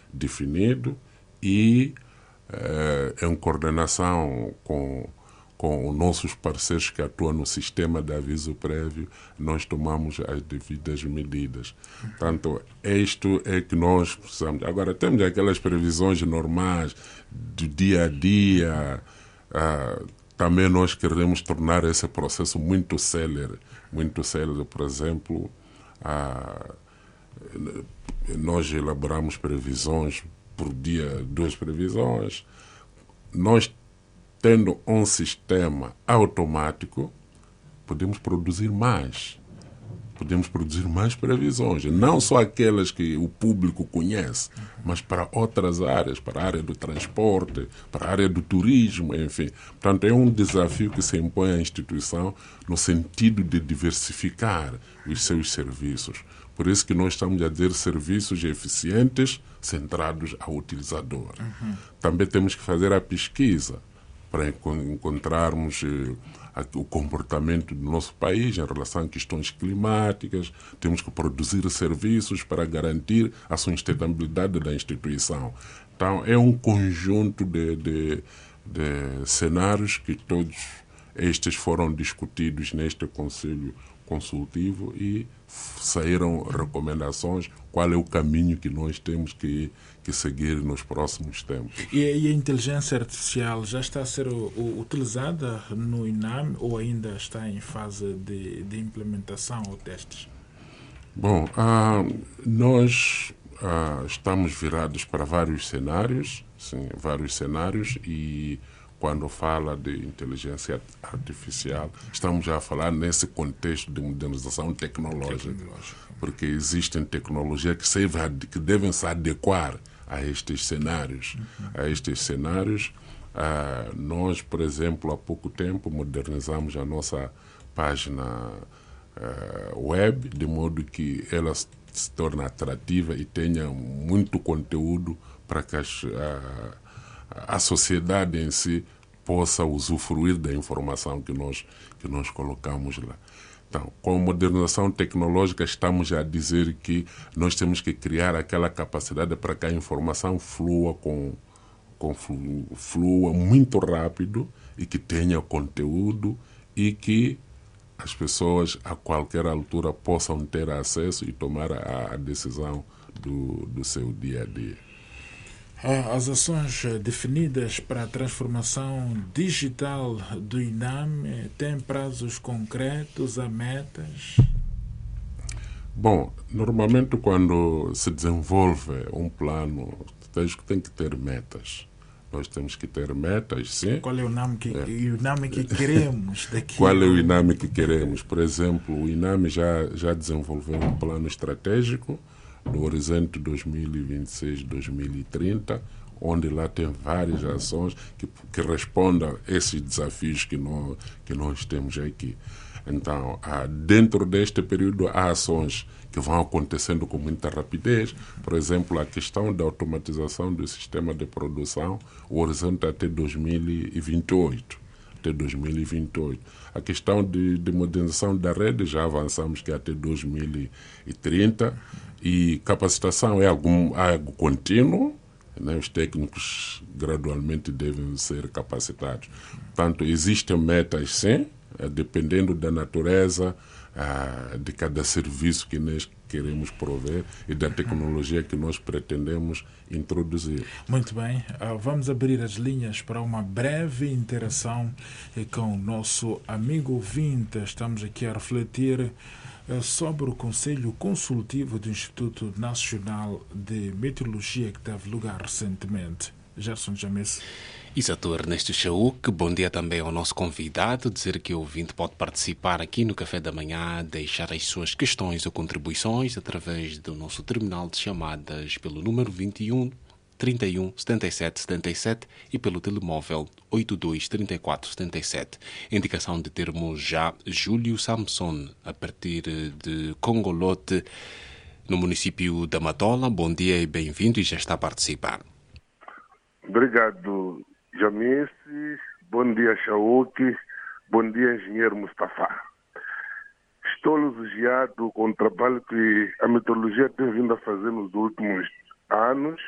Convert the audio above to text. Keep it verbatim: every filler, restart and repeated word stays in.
definido e uh, em coordenação com, com os nossos parceiros que atuam no sistema de aviso prévio, nós tomamos as devidas medidas. Portanto, isto é que nós precisamos. Agora, temos aquelas previsões normais do dia a dia. Uh, também nós queremos tornar esse processo muito célere. Muito célere, por exemplo, uh, nós elaboramos previsões por dia, duas previsões. Nós, tendo um sistema automático, podemos produzir mais. Podemos produzir mais previsões, não só aquelas que o público conhece, mas para outras áreas, para a área do transporte, para a área do turismo, enfim. Portanto, é um desafio que se impõe à instituição no sentido de diversificar os seus serviços. Por isso que nós estamos a dizer serviços eficientes, centrados ao utilizador. Uhum. Também temos que fazer a pesquisa para encontrarmos eh, o comportamento do nosso país em relação a questões climáticas. Temos que produzir serviços para garantir a sustentabilidade da instituição. Então, é um conjunto de, de, de cenários que todos estes foram discutidos neste Conselho Consultivo e saíram recomendações, qual é o caminho que nós temos que, que seguir nos próximos tempos. E, e a inteligência artificial já está a ser o, o, utilizada no INAM ou ainda está em fase de, de implementação ou testes? Bom, ah, nós ah, estamos virados para vários cenários, sim, vários cenários e quando fala de inteligência artificial, estamos já a falar nesse contexto de modernização tecnológica, porque existem tecnologias que, se, que devem se adequar a estes cenários. Uhum. A estes cenários, ah, nós, por exemplo, há pouco tempo modernizamos a nossa página ah, web, de modo que ela se torne atrativa e tenha muito conteúdo para que as... Ah, a sociedade em si possa usufruir da informação que nós, que nós colocamos lá. Então, com a modernização tecnológica, estamos a dizer que nós temos que criar aquela capacidade para que a informação flua, com, com flu, flua muito rápido e que tenha conteúdo e que as pessoas, a qualquer altura, possam ter acesso e tomar a, a decisão do, do seu dia a dia. As ações definidas para a transformação digital do INAM têm prazos concretos, há metas? Bom, normalmente quando se desenvolve um plano, tem que ter metas. Nós temos que ter metas, sim. Qual é o INAM que, é. o INAM que queremos daqui? Qual é o INAM que queremos? Por exemplo, o INAM já, já desenvolveu um plano estratégico no horizonte dois mil e vinte e seis a dois mil e trinta, onde lá tem várias ações que, que respondam a esses desafios que nós, que nós temos aqui. Então, há, dentro deste período, há ações que vão acontecendo com muita rapidez. Por exemplo, a questão da automatização do sistema de produção, o horizonte até dois mil e vinte e oito. Até dois mil e vinte e oito. A questão de, de modernização da rede, já avançamos que é até dois mil e trinta. E capacitação é algo, algo contínuo, né? Os técnicos gradualmente devem ser capacitados. Portanto, existem metas, sim, dependendo da natureza ah, de cada serviço que nós queremos prover e da tecnologia que nós pretendemos introduzir. Muito bem, vamos abrir as linhas para uma breve interação com o nosso amigo ouvinte. Estamos aqui a refletir sobre o Conselho Consultivo do Instituto Nacional de Meteorologia que teve lugar recentemente. Gerson James. Exato, Ernesto Chauk. Bom dia também ao nosso convidado. Dizer que o ouvinte pode participar aqui no Café da Manhã, deixar as suas questões ou contribuições através do nosso terminal de chamadas pelo número vinte e um, trinta e um, setenta e sete, setenta e sete e pelo telemóvel oitenta e dois, trinta e quatro, setenta e sete. Indicação de termos já Júlio Samson, a partir de Congolote, no município da Matola. Bom dia e bem-vindo, e já está a participar. Obrigado, Jamice. Bom dia, Chauk. Bom dia, engenheiro Mustafa. Estou elogiado com o trabalho que a meteorologia tem vindo a fazer nos últimos anos